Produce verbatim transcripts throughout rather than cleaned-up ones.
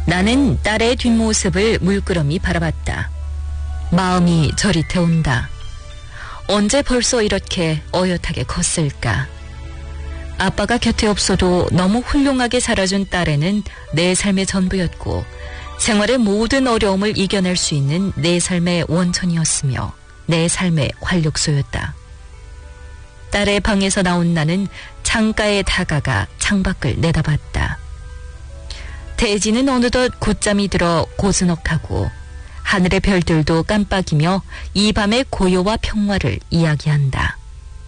나는 딸의 뒷모습을 물끄러미 바라봤다. 마음이 저릿해온다. 언제 벌써 이렇게 어엿하게 컸을까? 아빠가 곁에 없어도 너무 훌륭하게 살아준 딸에는 내 삶의 전부였고 생활의 모든 어려움을 이겨낼 수 있는 내 삶의 원천이었으며 내 삶의 활력소였다. 딸의 방에서 나온 나는 창가에 다가가 창밖을 내다봤다. 대지는 어느덧 곧잠이 들어 고즈넉하고 하늘의 별들도 깜빡이며 이 밤의 고요와 평화를 이야기한다.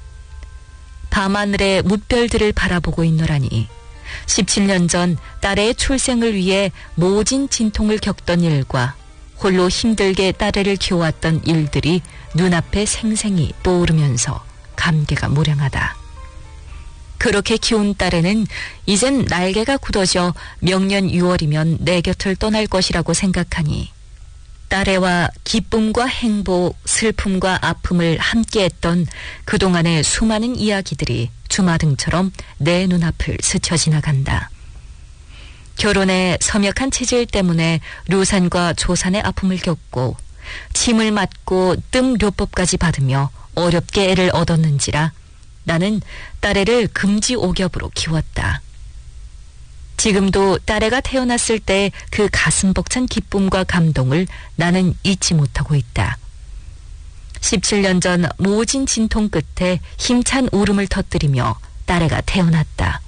밤하늘의 뭇별들을 바라보고 있노라니 십칠 년 전 딸의 출생을 위해 모진 진통을 겪던 일과 홀로 힘들게 딸애를 키워왔던 일들이 눈앞에 생생히 떠오르면서 감개가 무량하다. 그렇게 키운 딸애는 이젠 날개가 굳어져 명년 유월이면 내 곁을 떠날 것이라고 생각하니 딸애와 기쁨과 행복, 슬픔과 아픔을 함께했던 그동안의 수많은 이야기들이 주마등처럼 내 눈앞을 스쳐 지나간다. 결혼에 섬역한 체질 때문에 류산과 조산의 아픔을 겪고 침을 맞고 뜸료법까지 받으며 어렵게 애를 얻었는지라 나는 딸애를 금지옥엽으로 키웠다. 지금도 딸애가 태어났을 때 그 가슴 벅찬 기쁨과 감동을 나는 잊지 못하고 있다. 십칠 년 전 모진 진통 끝에 힘찬 울음을 터뜨리며 딸애가 태어났다.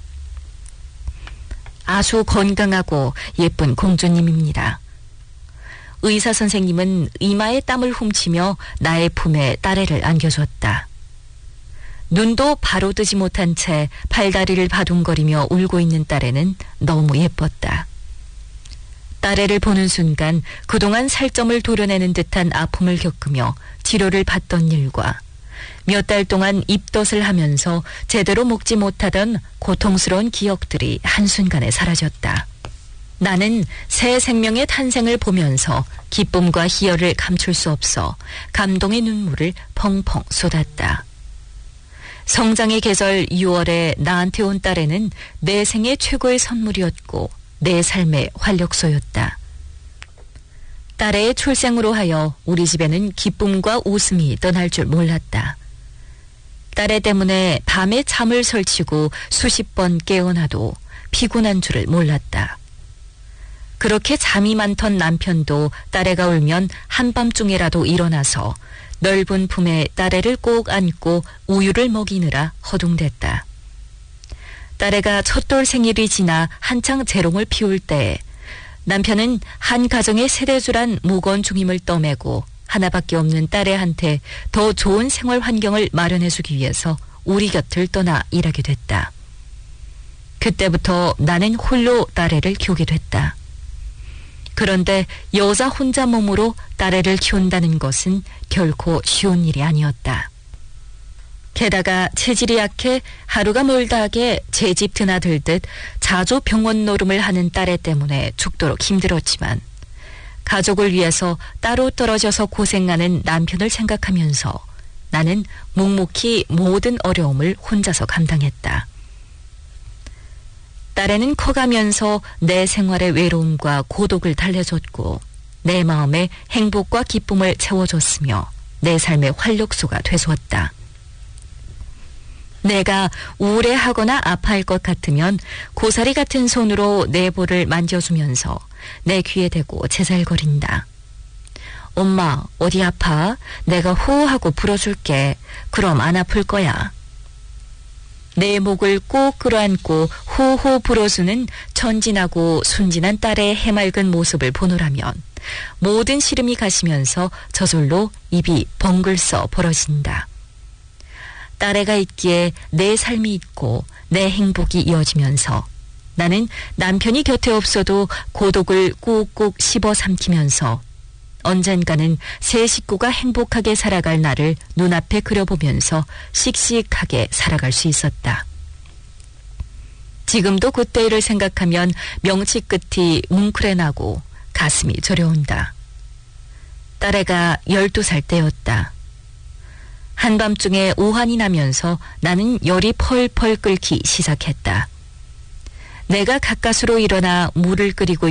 아주 건강하고 예쁜 공주님입니다. 의사 선생님은 이마에 땀을 훔치며 나의 품에 딸애를 안겨줬다. 눈도 바로 뜨지 못한 채 팔다리를 바둥거리며 울고 있는 딸애는 너무 예뻤다. 딸애를 보는 순간 그동안 살점을 도려내는 듯한 아픔을 겪으며 치료를 받던 일과 몇 달 동안 입덧을 하면서 제대로 먹지 못하던 고통스러운 기억들이 한순간에 사라졌다. 나는 새 생명의 탄생을 보면서 기쁨과 희열을 감출 수 없어 감동의 눈물을 펑펑 쏟았다. 성장의 계절 유월에 나한테 온 딸애는 내 생애 최고의 선물이었고 내 삶의 활력소였다. 딸애의 출생으로 하여 우리 집에는 기쁨과 웃음이 떠날 줄 몰랐다. 딸애 때문에 밤에 잠을 설치고 수십 번 깨어나도 피곤한 줄을 몰랐다. 그렇게 잠이 많던 남편도 딸애가 울면 한밤중에라도 일어나서 넓은 품에 딸애를 꼭 안고 우유를 먹이느라 허둥댔다. 딸애가 첫돌 생일이 지나 한창 재롱을 피울 때에 남편은 한 가정의 세대주란 무거운 중임을 떠매고 하나밖에 없는 딸애한테 더 좋은 생활 환경을 마련해주기 위해서 우리 곁을 떠나 일하게 됐다. 그때부터 나는 홀로 딸애를 키우게 됐다. 그런데 여자 혼자 몸으로 딸애를 키운다는 것은 결코 쉬운 일이 아니었다. 게다가 체질이 약해 하루가 멀다 하게 제 집 드나들듯 자주 병원 노름을 하는 딸애 때문에 죽도록 힘들었지만 가족을 위해서 따로 떨어져서 고생하는 남편을 생각하면서 나는 묵묵히 모든 어려움을 혼자서 감당했다. 딸애는 커가면서 내 생활의 외로움과 고독을 달래줬고 내 마음에 행복과 기쁨을 채워줬으며 내 삶의 활력소가 되었다. 내가 우울해하거나 아파할 것 같으면 고사리 같은 손으로 내 볼을 만져주면서 내 귀에 대고 제잘거린다. 엄마, 어디 아파? 내가 호호하고 불어줄게. 그럼 안 아플 거야. 내 목을 꼭 끌어안고 호호 불어주는 천진하고 순진한 딸의 해맑은 모습을 보노라면 모든 시름이 가시면서 저절로 입이 벙글써 벌어진다. 딸애가 있기에 내 삶이 있고 내 행복이 이어지면서 나는 남편이 곁에 없어도 고독을 꾹꾹 씹어 삼키면서 언젠가는 새 식구가 행복하게 살아갈 날을 눈앞에 그려보면서 씩씩하게 살아갈 수 있었다. 지금도 그때 일을 생각하면 명치 끝이 뭉클해 나고 가슴이 저려온다. 딸애가 열두 살 때였다. 한밤중에 오한이 나면서 나는 열이 펄펄 끓기 시작했다. 내가 가까스로 일어나 물을 끓이고